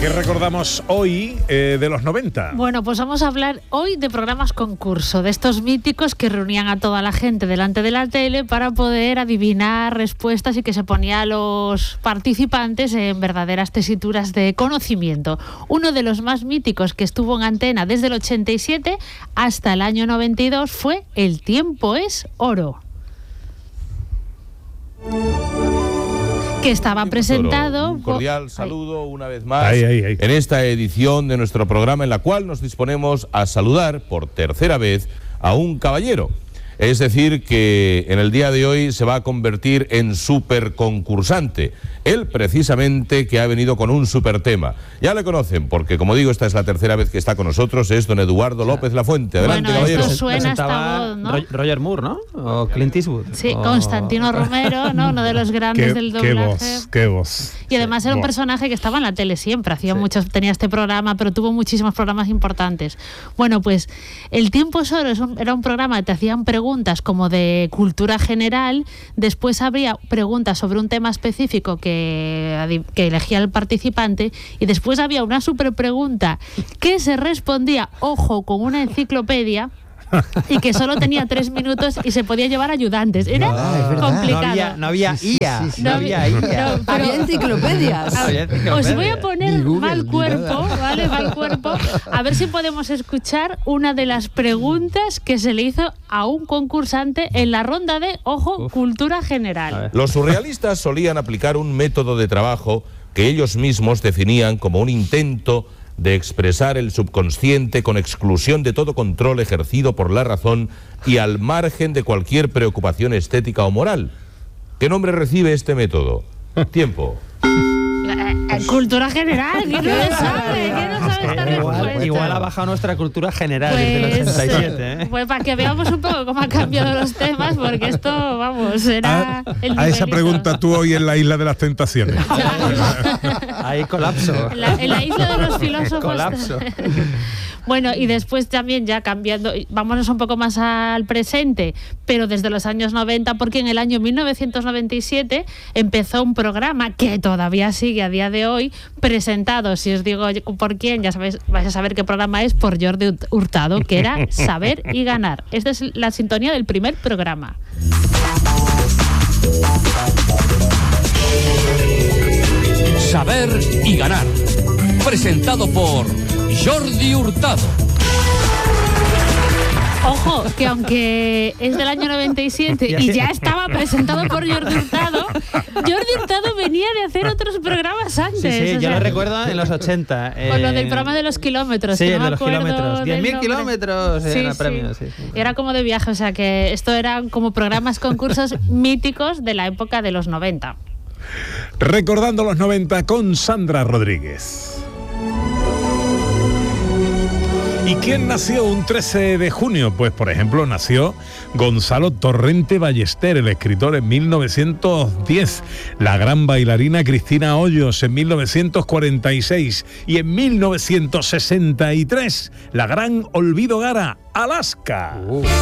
¿Qué recordamos hoy de los 90? Bueno, pues vamos a hablar hoy de programas concurso, de estos míticos que reunían a toda la gente delante de la tele para poder adivinar respuestas y que se ponía a los participantes en verdaderas tesituras de conocimiento. Uno de los más míticos que estuvo en antena desde el 87 hasta el año 92 fue El tiempo es oro, que estaba presentado... Un cordial saludo una vez más en esta edición de nuestro programa, en la cual nos disponemos a saludar por tercera vez a un caballero. Es decir, que en el día de hoy se va a convertir en super concursante. Él, precisamente, que ha venido con un super tema. Ya le conocen, porque, como digo, esta es la tercera vez que está con nosotros, es don Eduardo López Lafuente. Adelante, caballero. Esto suena esta voz, ¿no? Roger Moore, ¿no? O Clint Eastwood. Sí, Constantino Romero, ¿no? Uno de los grandes del doblaje. Qué voz. Y además era un personaje que estaba en la tele siempre, tenía este programa, pero tuvo muchísimos programas importantes. Bueno, pues El tiempo es oro era un programa que te hacían preguntas como de cultura general, después habría preguntas sobre un tema específico que elegía el participante, y después había una super pregunta que se respondía, ojo, con una enciclopedia, y que solo tenía 3 minutos y se podía llevar ayudantes. Era complicado. No había IA. Había enciclopedias. Os voy a poner mal cuerpo, ¿vale? Mal cuerpo. A ver si podemos escuchar una de las preguntas que se le hizo a un concursante en la ronda de, ojo, cultura general. Los surrealistas solían aplicar un método de trabajo que ellos mismos definían como un intento de expresar el subconsciente con exclusión de todo control ejercido por la razón y al margen de cualquier preocupación estética o moral. ¿Qué nombre recibe este método? Tiempo. Cultura general, ¿quién no lo sabe? ¿Quién no sabe esta respuesta? Igual ha bajado nuestra cultura general desde el 87, ¿eh? Pues para que veamos un poco cómo han cambiado los temas, porque esto, vamos, era el a esa pregunta tú hoy en la Isla de las Tentaciones. Ahí colapso. En la Isla de los Filósofos. Colapso. Bueno, y después también ya cambiando, vámonos un poco más al presente, pero desde los años 90, porque en el año 1997 empezó un programa que todavía sigue a día de hoy, presentado, si os digo por quién, ya sabéis, vais a saber qué programa es, por Jordi Hurtado, que era Saber y Ganar. Esta es la sintonía del primer programa. Saber y Ganar, presentado por Jordi Hurtado. Ojo, que aunque es del año 97 y ya estaba presentado por Jordi Hurtado venía de hacer otros programas antes. Sí, yo lo recuerdo en los 80. Con lo del programa de los kilómetros. Sí, que no de los kilómetros. 10.000 kilómetros era el premio. Sí. Era como de viaje, o sea que esto eran como programas concursos míticos de la época de los 90. Recordando los 90 con Sandra Rodríguez. ¿Y quién nació un 13 de junio? Pues, por ejemplo, nació Gonzalo Torrente Ballester, el escritor, en 1910, la gran bailarina Cristina Hoyos en 1946 y en 1963, la gran Olvido Gara, Alaska.